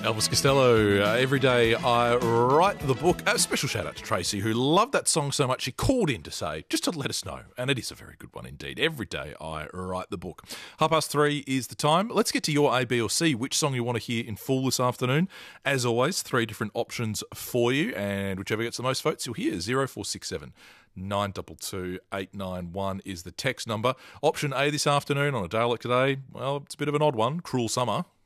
Elvis Costello, Every Day I Write the Book. A special shout out to Tracy, who loved that song so much she called in to say, just to let us know. And it is a very good one indeed. Every Day I Write the Book. 3:30 is the time. Let's get to your A, B or C, which song you want to hear in full this afternoon. As always, 3 different options for you, and whichever gets the most votes, you'll hear 0467 922 891 is the text number. Option A this afternoon on a day like today, well, it's a bit of an odd one. Cruel Summer